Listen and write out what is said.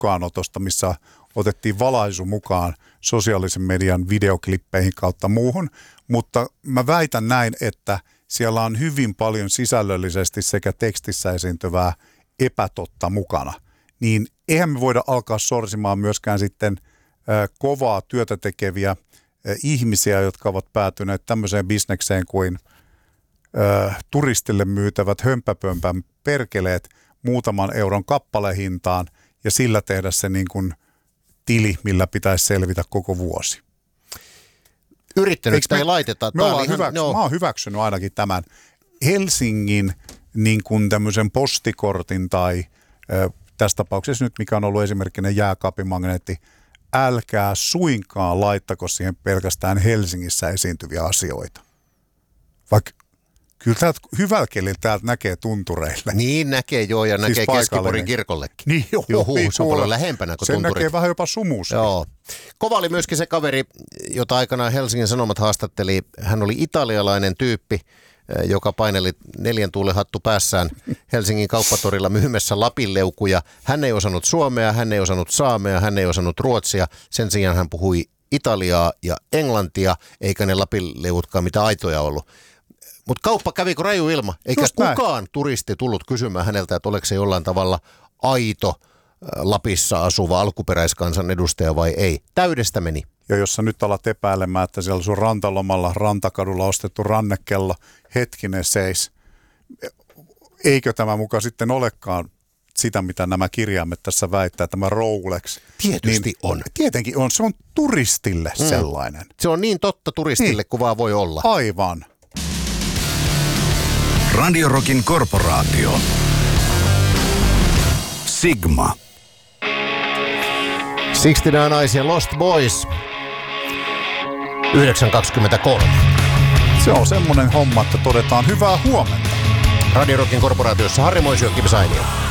mukaanotosta, missä otettiin valaisu mukaan sosiaalisen median videoklippeihin kautta muuhun, mutta mä väitän näin, että siellä on hyvin paljon sisällöllisesti sekä tekstissä esiintyvää epätotta mukana. Niin eihän me voida alkaa sorsimaan myöskään sitten kovaa työtä tekeviä ihmisiä, jotka ovat päätyneet tämmöiseen bisnekseen kuin turistille myytävät hömppäpömpän perkeleet muutaman euron kappalehintaan ja sillä tehdä se niin kuin tili, millä pitäisi selvitä koko vuosi. Yrittänyt ei laiteta. Mä oon hyväksynyt ainakin tämän Helsingin niin kuin tämmöisen postikortin tai tässä tapauksessa nyt, mikä on ollut esimerkkinä jääkaapimagneetti, älkää suinkaan laittako siihen pelkästään Helsingissä esiintyviä asioita. Vaikka kyllä täältä hyvällä kelillä täältä näkee tuntureille. Niin näkee joo, ja näkee Keskiporin kirkollekin. Niin joo, se on paljon lähempänä kuin tunturit. Sen näkee vähän jopa sumuussa. Joo. Kova oli myöskin se kaveri, jota aikanaan Helsingin Sanomat haastatteli. Hän oli italialainen tyyppi, joka paineli 4 tuulen hattu päässään Helsingin kauppatorilla myymässä lapinleukuja. Hän ei osannut suomea, hän ei osannut saamea, hän ei osannut ruotsia. Sen sijaan hän puhui italiaa ja englantia, eikä ne lapinleuvutkaan mitään aitoja ollut. Mutta kauppa kävi kuin raju ilma, eikä kukaan turisti tullut kysymään häneltä, että oliko se jollain tavalla aito Lapissa asuva alkuperäiskansan edustaja vai ei. Täydestä meni. Ja jos sä nyt alat epäilemään, että siellä sun rantalomalla rantakadulla ostettu rannekello hetkinen seis, eikö tämä muka sitten olekaan sitä, mitä nämä kirjaimet tässä väittää, tämä Rolex. Tietysti niin, on. Tietenkin on, se on turistille sellainen. Se on niin totta turistille kuin vaan voi olla. Aivan. Radio Rockin korporaatio. Sigma. 69 Eyes ja Lost Boys. 9.23. Se on semmoinen homma, että todetaan hyvää huomenta. Radio Rockin korporaatiossa Harri Moisio, Kimi Sainio.